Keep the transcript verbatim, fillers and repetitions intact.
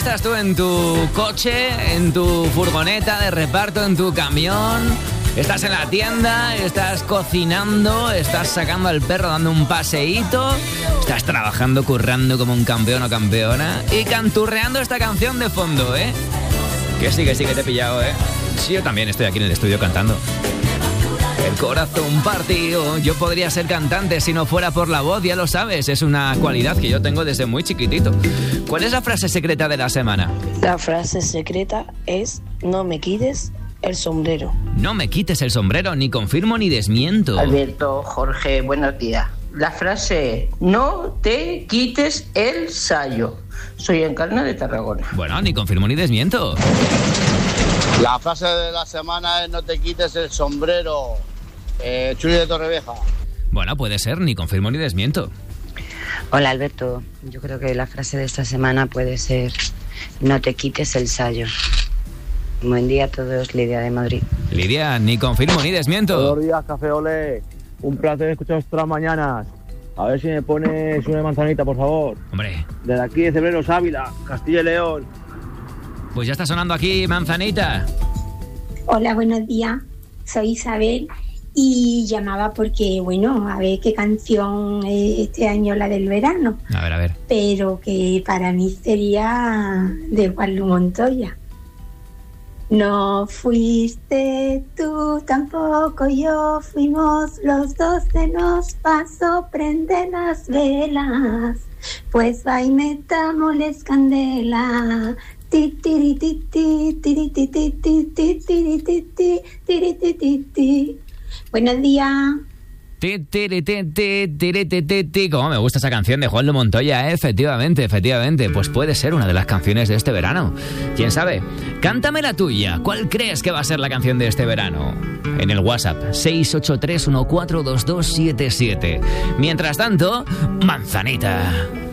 estás tú en tu coche, en tu furgoneta de reparto, en tu camión. Estás en la tienda, estás cocinando, estás sacando al perro dando un paseíto, estás trabajando, currando como un campeón o campeona y canturreando esta canción de fondo, ¿eh? Que sí, que sí, que te he pillado, ¿eh? Sí, yo también estoy aquí en el estudio cantando. El corazón partido. Yo podría ser cantante si no fuera por la voz, ya lo sabes. Es una cualidad que yo tengo desde muy chiquitito. ¿Cuál es la frase secreta de la semana? La frase secreta es: no me quites el sombrero. No me quites el sombrero, ni confirmo ni desmiento. Alberto, Jorge, buenos días. La frase: no te quites el sayo. Soy Encarna de Tarragona. Bueno, ni confirmo ni desmiento. La frase de la semana es: no te quites el sombrero. Eh, Chuli de Torrevieja. Bueno, puede ser, ni confirmo ni desmiento. Hola, Alberto. Yo creo que la frase de esta semana puede ser: no te quites el sayo. Buen día a todos, Lidia de Madrid. Lidia, ni confirmo ni desmiento. Buenos días, Café Olé. Un placer escucharos todas las mañanas. A ver si me pones una manzanita, por favor. Hombre. Desde aquí de Cebreros Ávila, Castilla y León. Pues ya está sonando aquí, manzanita. Hola, buenos días. Soy Isabel y llamaba porque, bueno, a ver qué canción es este año la del verano. A ver, a ver. Pero que para mí sería de Juan Luis Montoya. No fuiste tú, tampoco yo, fuimos los dos, se nos pasó, prende las velas, pues va y metámosles candela. Ti tiri ti ti tiri ti ti ti ti tiri ti ti tiri ti ti ti. Buenos días. Ti, tiri, ti, ti, tiri, ti, ti, ti. Cómo me gusta esa canción de Juan Luis Montoya, ¿eh? Efectivamente, efectivamente. Pues puede ser una de las canciones de este verano. ¿Quién sabe? Cántame la tuya. ¿Cuál crees que va a ser la canción de este verano? En el WhatsApp seis ocho tres uno cuatro dos dos siete siete. Mientras tanto, manzanita.